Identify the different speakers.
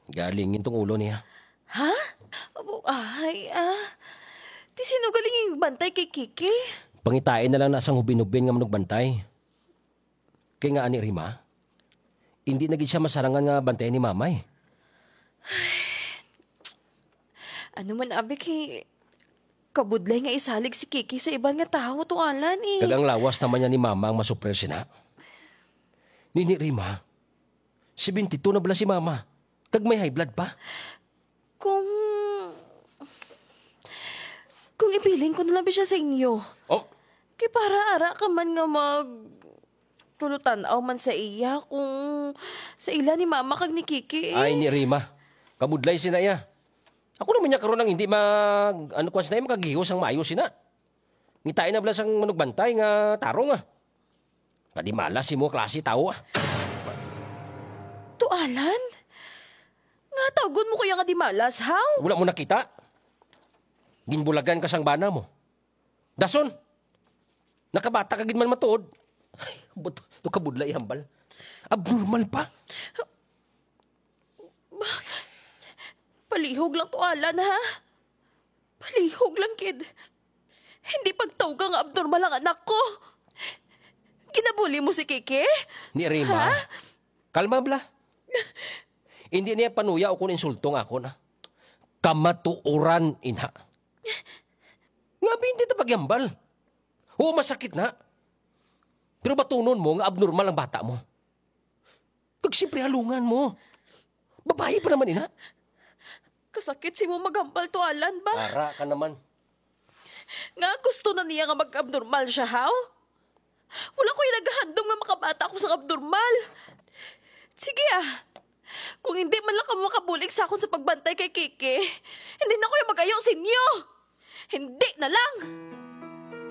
Speaker 1: Galingin tong ulo niya.
Speaker 2: Ha? Abo, ay, Di sino galing yung bantay kay Kiki?
Speaker 1: Pangitain na lang na asang hubin-hubin nga manugbantay. Kaya nga ani Rima, hindi na gid siya masarangan nga bantay ni mamay.
Speaker 2: Ano man abi kay kabudlay nga isalig si Kiki sa ibang nga tao to alan eh.
Speaker 1: Kagang lawas naman niya ni mama ang masuprer sina. Nini Rima, 72 na bala si mama. Kag may high blood pa.
Speaker 2: Kung ipiling ko na lang ba siya sa inyo.
Speaker 1: Oh,
Speaker 2: Kay para ara ka man nga tulutan-aw man sa iya kung sa ila ni mama kag ni Kiki eh.
Speaker 1: ay ni Rima. Kabudlay sina iya. Ako naman niya karon ang hindi ano kwas na makagihos ang maayo sina. Ngitain na bala sang manugbantay nga tarong ah. Kadi malas si mo klase tao ah.
Speaker 2: To alan? Nga tawgon mo kuya nga di malas, how?
Speaker 1: Wala mo nakita. Ginbulagan ka sang bana mo. Dason. Nakabata ka gid man matuod. Ay, to kabudlay hambal. Abnormal pa.
Speaker 2: Palihog lang to alan ha. Palihog lang kid. Hindi pagtawga nga abnormal ang anak ko. Ginabuli mo si Kiki?
Speaker 1: Ni Rima. Kalma bla. Hindi niya panuya o kung insultong ako na. Kamatuoran inha. Nga hindi ta pagyambal. Oo, masakit na. Pero batunon mo nga abnormal ang bata mo. Kag siyempre halungan mo. Babae pa naman ina.
Speaker 2: Kasakit si mo maghambal to alan ba?
Speaker 1: Para ka naman.
Speaker 2: Nga gusto na niya nga mag-abnormal siya, how? Wala ko yung naghahandom nga makabata ko sa abnormal. Sige kung hindi man lang ka makabulig sa akon sa pagbantay kay Kiki, hindi na ko yung mag-ayo sa inyo. Hindi na lang!